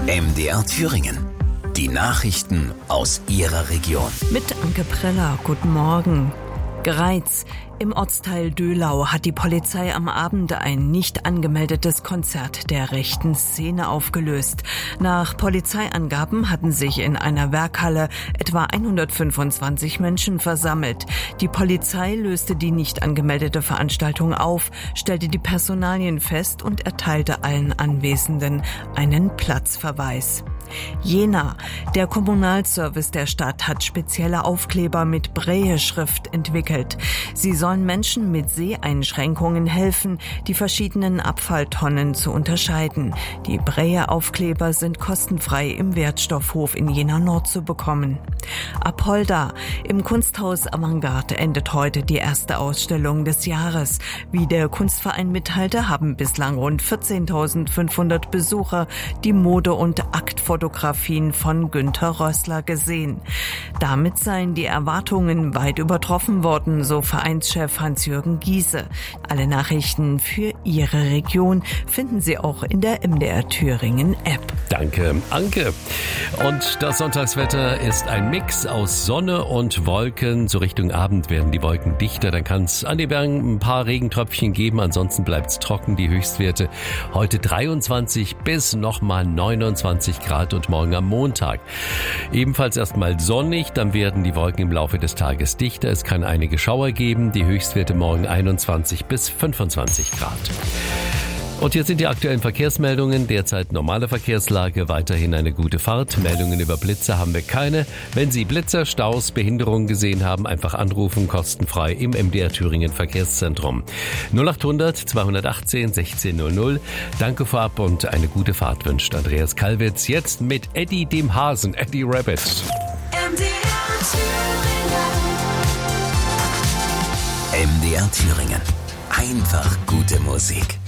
MDR Thüringen. Die Nachrichten aus Ihrer Region. Mit Anke Preller, guten Morgen. Greiz. Im Ortsteil Döhlau hat die Polizei am Abend ein nicht angemeldetes Konzert der rechten Szene aufgelöst. Nach Polizeiangaben hatten sich in einer Werkhalle etwa 125 Menschen versammelt. Die Polizei löste die nicht angemeldete Veranstaltung auf, stellte die Personalien fest und erteilte allen Anwesenden einen Platzverweis. Jena. Der Kommunalservice der Stadt hat spezielle Aufkleber mit Braille-Schrift entwickelt. Sie sollen Menschen mit Seheinschränkungen helfen, die verschiedenen Abfalltonnen zu unterscheiden. Die Braille-Aufkleber sind kostenfrei im Wertstoffhof in Jena Nord zu bekommen. Apolda. Im Kunsthaus Avantgarde endet heute die erste Ausstellung des Jahres. Wie der Kunstverein mitteilte, haben bislang rund 14.500 Besucher die Mode- und Aktfotografien von Günter Rössler gesehen. Damit seien die Erwartungen weit übertroffen worden, so Vereinschef Hans-Jürgen Giese. Alle Nachrichten für Ihre Region finden Sie auch in der MDR Thüringen App. Danke, Anke. Und das Sonntagswetter ist ein Mix aus Sonne und Wolken. So Richtung Abend werden die Wolken dichter. Dann kann es an den Bergen ein paar Regentröpfchen geben. Ansonsten bleibt es trocken. Die Höchstwerte heute 23 bis nochmal 29 Grad und morgen am Montag. Ebenfalls erstmal sonnig. Dann werden die Wolken im Laufe des Tages dichter. Es kann einige Schauer geben. Die Höchstwerte morgen 21 bis 25 Grad. Und hier sind die aktuellen Verkehrsmeldungen. Derzeit normale Verkehrslage, weiterhin eine gute Fahrt. Meldungen über Blitze haben wir keine. Wenn Sie Blitzer, Staus, Behinderungen gesehen haben, einfach anrufen, kostenfrei im MDR Thüringen Verkehrszentrum. 0800 218 1600. Danke vorab und eine gute Fahrt wünscht Andreas Kalwitz. Jetzt mit Eddie dem Hasen, Eddie Rabbit. MDR Thüringen. Einfach gute Musik.